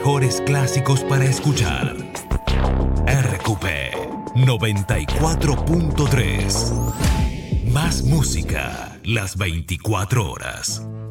mejores clásicos para escuchar. RQP 94.3. Más música las 24 horas.